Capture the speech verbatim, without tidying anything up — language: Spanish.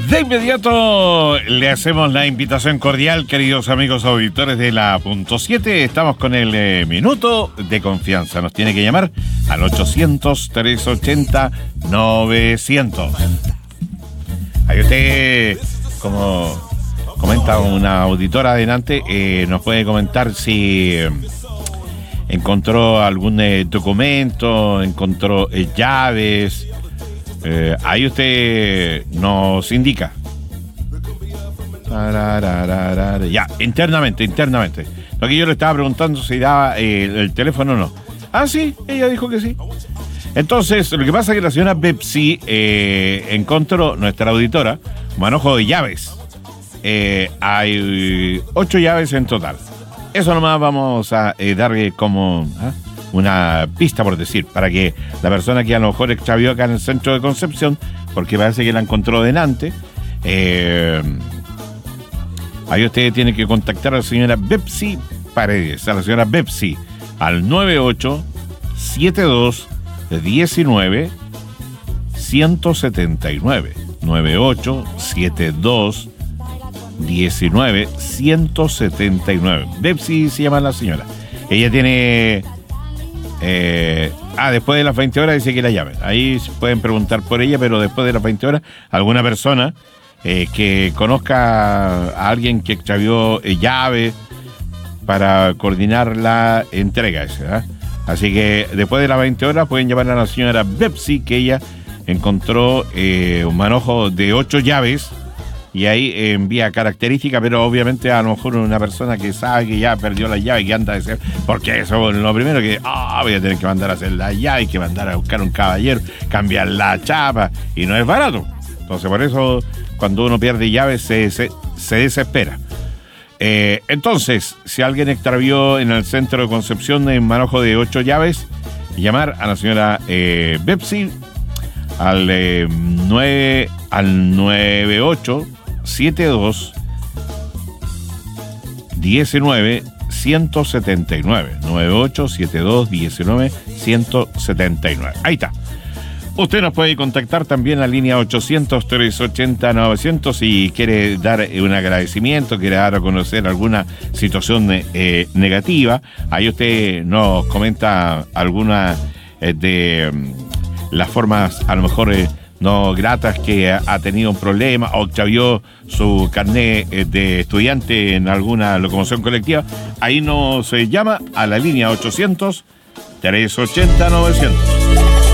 De inmediato le hacemos la invitación cordial, queridos amigos auditores de la punto siete. Estamos con el eh, minuto de confianza. Nos tiene que llamar al ochocientos, trescientos ochenta, novecientos. Ahí usted, como comenta una auditora adelante, eh, nos puede comentar si eh, encontró algún eh, documento, encontró eh, llaves. Eh, ahí usted nos indica. Ya, internamente, internamente. Lo que yo le estaba preguntando si daba eh, el teléfono o no. Ah, sí, ella dijo que sí. Entonces, lo que pasa es que la señora Bepsi eh, encontró, nuestra auditora, un manojo de llaves. Eh, hay ocho llaves en total. Eso nomás vamos a eh, darle como... ¿ah? una pista, por decir, para que la persona que a lo mejor extravió acá en el centro de Concepción, porque parece que la encontró delante, eh, ahí usted tiene que contactar a la señora Bepsi Paredes, a la señora Bepsi, al nueve ocho siete dos uno nueve uno siete nueve, nueve ocho siete dos uno nueve uno siete nueve. Bepsi se llama la señora. Ella tiene... Eh, ah, después de las veinte horas dice que la llamen. Ahí pueden preguntar por ella, pero después de las veinte horas, alguna persona eh, que conozca a alguien que extravió eh, llave para coordinar la entrega esa, ¿eh? Así que después de las veinte horas pueden llamar a la señora Bepsi, que ella encontró eh, un manojo de ocho llaves. Y ahí eh, envía características, pero obviamente a lo mejor una persona que sabe que ya perdió la llave, que anda a hacer, porque eso es lo primero que, ah, oh, voy a tener que mandar a hacer la llave, hay que mandar a buscar un caballero, cambiar la chapa, y no es barato. Entonces por eso cuando uno pierde llaves se, se, se desespera. Eh, entonces, si alguien extravió en el centro de Concepción un manojo de ocho llaves, llamar a la señora eh, Bepsi al eh, nueve al nueve ocho siete dos uno nueve uno siete nueve, nueve ocho siete dos uno nueve uno siete nueve. Ahí está. Usted nos puede contactar también a la línea ochocientos, trescientos ochenta, novecientos si quiere dar un agradecimiento, quiere dar a conocer alguna situación eh, negativa. Ahí usted nos comenta alguna eh, de um, las formas a lo mejor eh, no gratas que ha tenido un problema o extravió su carnet de estudiante en alguna locomoción colectiva. Ahí nos llama a la línea ochocientos, trescientos ochenta, novecientos.